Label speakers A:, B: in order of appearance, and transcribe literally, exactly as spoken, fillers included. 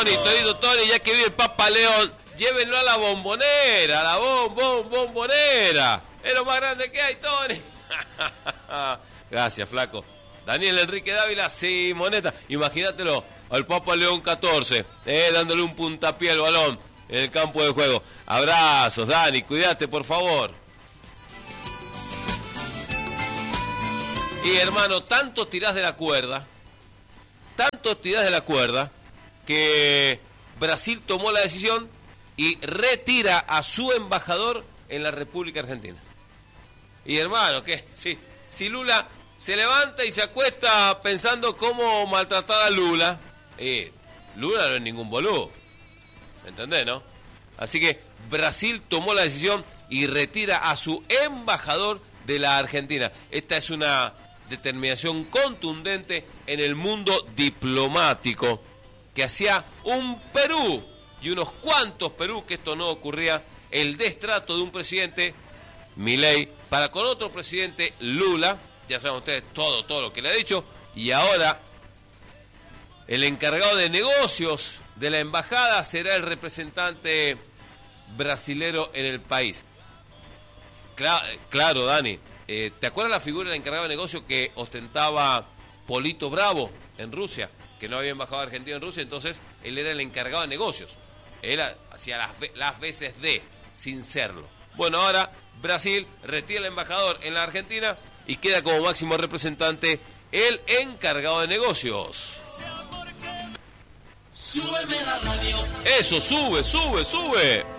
A: Tony, Torito, Tony, ya que vive el Papa León, llévenlo a la bombonera, a la bom, bom, bombonera. Es lo más grande que hay, Tony. Gracias, flaco. Daniel Enrique Dávila, sí, moneta. Imagínatelo al Papa León catorce, eh, dándole un puntapié al balón en el campo de juego. Abrazos, Dani, cuídate, por favor. Y hermano, tanto tirás de la cuerda, tanto tirás de la cuerda, que Brasil tomó la decisión y retira a su embajador en la República Argentina. Y hermano, ¿qué? Sí, si Lula se levanta y se acuesta pensando cómo maltratar a Lula, eh, Lula no es ningún boludo, ¿me entendés, no? Así que Brasil tomó la decisión y retira a su embajador de la Argentina. Esta es una determinación contundente en el mundo diplomático, que hacía un Perú y unos cuantos Perú que esto no ocurría, el destrato de un presidente, Milei, para con otro presidente, Lula. Ya saben ustedes todo, todo lo que le ha dicho. Y ahora el encargado de negocios de la embajada será el representante brasilero en el país. Claro, claro, Dani. Eh, ¿Te acuerdas la figura del encargado de negocios que ostentaba Polito Bravo en Rusia? Que no había embajado argentino en Rusia, entonces él era el encargado de negocios. Él hacía las, las veces de, sin serlo. Bueno, ahora Brasil retira al embajador en la Argentina y queda como máximo representante el encargado de negocios.
B: Súbeme la radio.
A: Eso, sube, sube, sube.